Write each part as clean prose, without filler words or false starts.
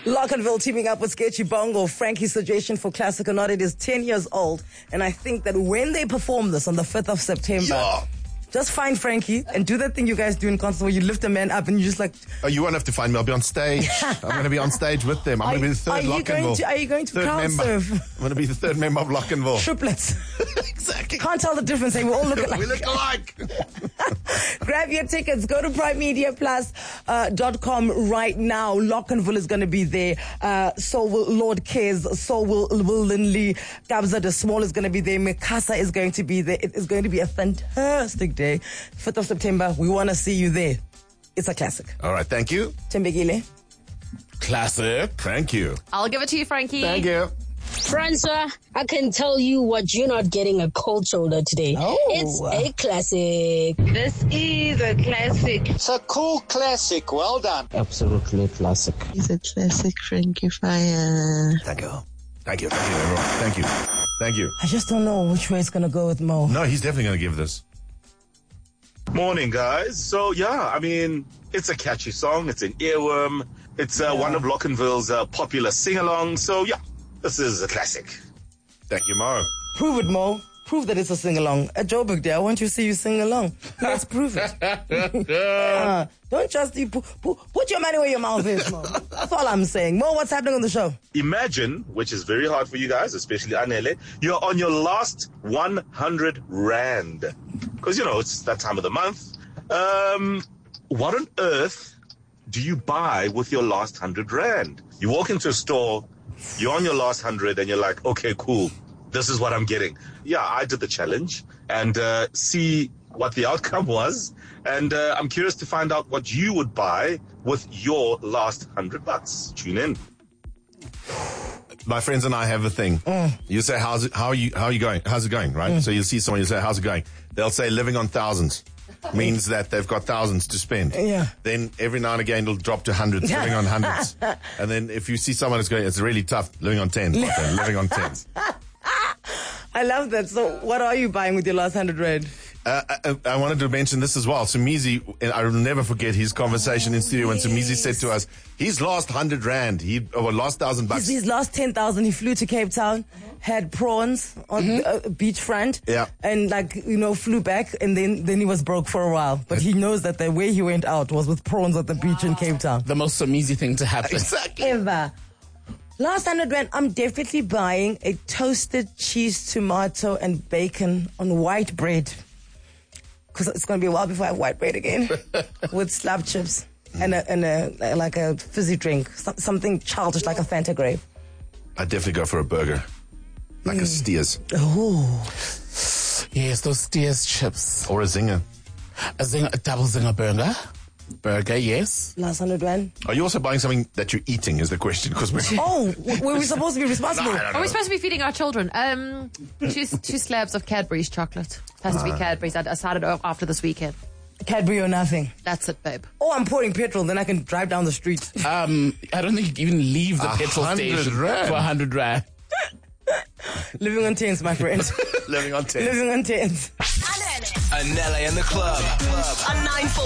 Lockenville teaming up with Sketchy Bongo. Frankie's suggestion for Classic or Not, it is 10 years old. And I think that when they perform this on the 5th of September, just find Frankie and do that thing you guys do in concert where you lift a man up and you just like... Oh, you won't have to find me. I'll be on stage. I'm going to be on stage with them. I'm going to be the third Lockenville. Are you going to crowd serve? I'm going to be the third member of Lockenville. Triplets. Exactly. Can't tell the difference. We all look alike. We look alike. Grab your tickets. Go to primemediaplus.com right now. Lockenville is going to be there. So will Lord Kez. So will Linley. Kabza de Small is going to be there. Mikasa is going to be there. It is going to be a fantastic day. 5th of September. We want to see you there. It's a classic. All right. Thank you. Tembekile. Classic. Thank you. I'll give it to you, Frankie. Thank you. Francois, I can tell you what, you're not getting a cold shoulder today. It's a classic. This is a classic. It's a cool classic. Well done. Absolutely classic. It's a classic, Frankie Fire. Thank you. Thank you. Thank you, everyone. Thank you. Thank you. I just don't know which way it's going to go with Mo. No, he's definitely going to give this. Morning, guys. So, yeah, I mean, it's a catchy song. It's an earworm. It's one of Lockenville's popular sing-alongs. So, yeah, this is a classic. Thank you, Mo. Prove it, Mo. Prove that it's a sing-along. At Joburg Day, I want you to see you sing along. Let's prove it. Don't just put your money where your mouth is, Mo. That's all I'm saying. Mo, what's happening on the show? Imagine, which is very hard for you guys, especially Anele, you're on your last 100 Rand. Because, you know, it's that time of the month. What on earth do you buy with your last 100 Rand? You walk into a store, you're on your last 100, and you're like, okay, cool. This is what I'm getting. Yeah, I did the challenge and see what the outcome was. And I'm curious to find out what you would buy with your last $100. Tune in. My friends and I have a thing. You say, how are you going? How's it going? Right? So you see someone, you say, how's it going? They'll say living on thousands. Means that they've got thousands to spend. Yeah. Then every now and again it'll drop to hundreds, living on hundreds. And then if you see someone who's going, it's really tough, living on tens. Okay, living on tens. I love that. So what are you buying with your last 100 Rand? I wanted to mention this as well. Sumizi, I will never forget his conversation in studio when Sumizi said to us, his last 100 Rand, lost $1,000. His last 10,000, he flew to Cape Town, had prawns on the beachfront, and flew back, and then he was broke for a while. But he knows that the way he went out was with prawns at the beach in Cape Town. The most Sumizi thing to happen. Exactly. Ever. Last 100 Rand, I'm definitely buying a toasted cheese, tomato, and bacon on white bread. Because it's going to be a while before I have white bread again. With slab chips and a fizzy drink. Something childish like a Fanta grape. I'd definitely go for a burger. Like a Steers. Oh. Yes, those Steers chips. Or a Zinger. A double Zinger burger. Burger, yes. Last 100 Rand. Are you also buying something that you're eating is the question? Because were we supposed to be responsible? Are we supposed to be feeding our children? Two slabs of Cadbury's chocolate. Has to be Cadbury's. I started after this weekend. Cadbury or nothing. That's it, babe. Oh, I'm pouring petrol, then I can drive down the street. I don't think you can even leave the petrol station for 100 Rand. Living on tens, my friend. Living on tens. Living on tens. Anele in the club. On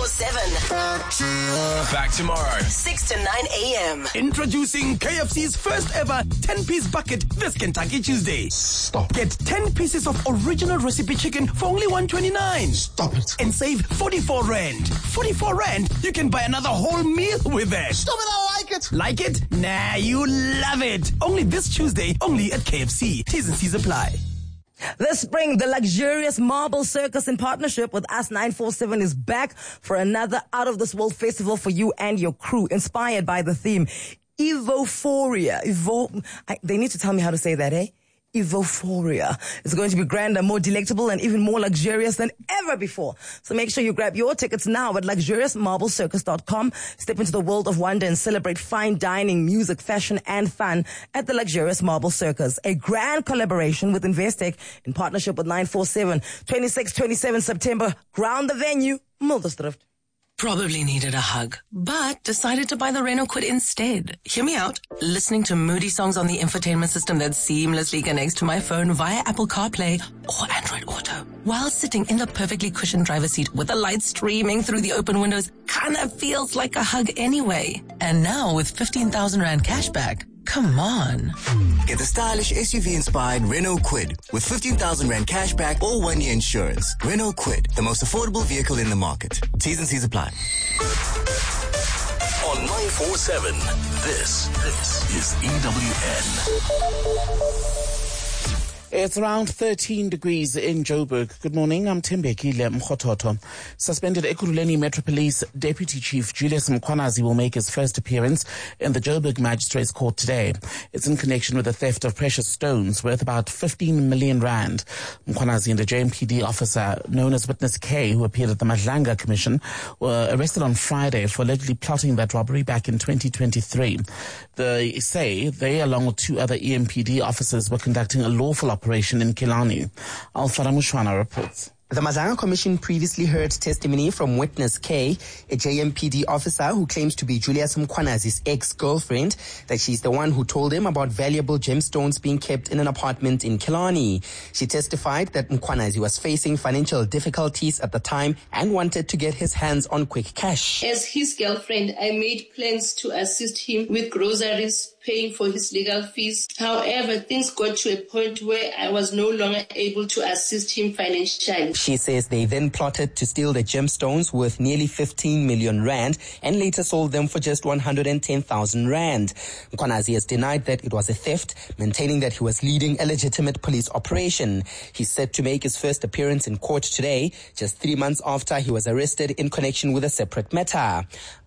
947. Back tomorrow. 6 to 9 a.m. Introducing KFC's first ever 10-piece bucket this Kentucky Tuesday. Stop. Get 10 pieces of original recipe chicken for only $1.29. Stop it. And save 44 Rand. 44 Rand, you can buy another whole meal with that. Stop it, I like it. Like it? Nah, you love it. Only this Tuesday, only at KFC. T's and C's apply. This spring, the luxurious Marble Circus in partnership with Us 947 is back for another out-of-this-world festival for you and your crew, inspired by the theme Evophoria. They need to tell me how to say that, eh? Evophoria. It's going to be grander, more delectable, and even more luxurious than ever before. So make sure you grab your tickets now at luxuriousmarblecircus.com. Step into the world of wonder and celebrate fine dining, music, fashion, and fun at the Luxurious Marble Circus. A grand collaboration with Investec in partnership with 947. 26-27 September. Ground the venue, Muldersdrift. Probably needed a hug, but decided to buy the Renault Kwid instead. Hear me out. Listening to moody songs on the infotainment system that seamlessly connects to my phone via Apple CarPlay or Android Auto, while sitting in the perfectly cushioned driver's seat with the light streaming through the open windows, kinda feels like a hug anyway. And now with 15,000 Rand cashback, come on. Get the stylish SUV-inspired Renault Kwid with 15,000 Rand cashback or 1-year insurance. Renault Kwid, the most affordable vehicle in the market. T's and C's apply. On 947, this is EWN. It's around 13 degrees in Joburg. Good morning, I'm Timbekile Mkhototo. Suspended Ekurhuleni Metro Police Deputy Chief Julius Mkhwanazi will make his first appearance in the Joburg Magistrates Court today. It's in connection with the theft of precious stones worth about 15 million rand. Mkhwanazi and a JMPD officer known as Witness K, who appeared at the Madlanga Commission, were arrested on Friday for allegedly plotting that robbery back in 2023. They say they, along with 2 other EMPD officers, were conducting a lawful operation in Killarney. Alfara Mushwana reports. The Madlanga Commission previously heard testimony from Witness K, a JMPD officer who claims to be Julius Mkhwanazi's ex-girlfriend, that she's the one who told him about valuable gemstones being kept in an apartment in Killarney. She testified that Mkhwanazi was facing financial difficulties at the time and wanted to get his hands on quick cash. As his girlfriend, I made plans to assist him with groceries, paying for his legal fees. However, things got to a point where I was no longer able to assist him financially. She says they then plotted to steal the gemstones worth nearly 15 million rand and later sold them for just 110,000 rand. Mkhwanazi has denied that it was a theft, maintaining that he was leading a legitimate police operation. He's set to make his first appearance in court today, just 3 months after he was arrested in connection with a separate matter.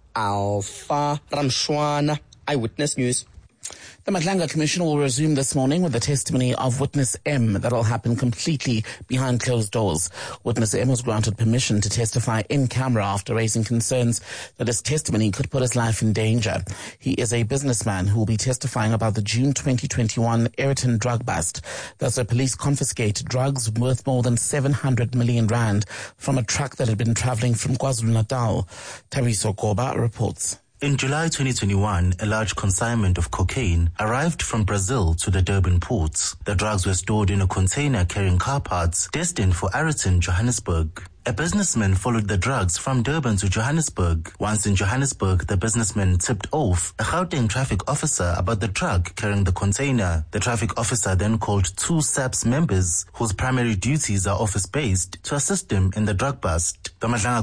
Alpha Ramshwana, Eyewitness News. The Madlanga Commission will resume this morning with the testimony of Witness M. That'll happen completely behind closed doors. Witness M was granted permission to testify in camera after raising concerns that his testimony could put his life in danger. He is a businessman who will be testifying about the June 2021 Ayrton drug bust. That's where police confiscated drugs worth more than 700 million rand from a truck that had been traveling from KwaZulu-Natal. Tariso Koba reports. In July 2021, a large consignment of cocaine arrived from Brazil to the Durban ports. The drugs were stored in a container carrying car parts destined for Ayrton, Johannesburg. A businessman followed the drugs from Durban to Johannesburg. Once in Johannesburg, the businessman tipped off a Gauteng traffic officer about the truck carrying the container. The traffic officer then called 2 SAPS members, whose primary duties are office-based, to assist him in the drug bust. The Madlanga